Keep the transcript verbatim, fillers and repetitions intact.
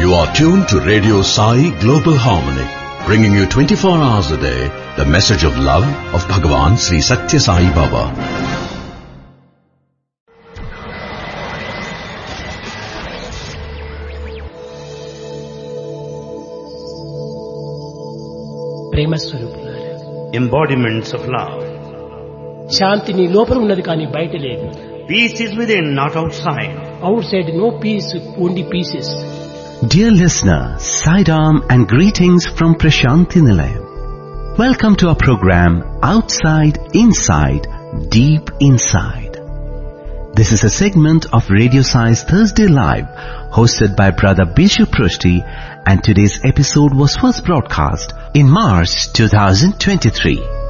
You are tuned to Radio Sai Global Harmony, bringing you twenty-four hours a day the message of love of Bhagavan Sri Satya Sai Baba. ప్రేమ స్వరూపులారా, embodiments of love. శాంతి నీ లోపల ఉన్నది కానీ బయట లేదు. Peace is within, not outside. Out side no piece, only pieces. Dear listener, Saidam and greetings from Prashanti Nilayam. Welcome to our program Outside, Inside, Deep Inside. This is a segment of Radio Sai's Thursday Live, hosted by Brother Bishu Prushti, and today's episode was first broadcast in March twenty twenty-three.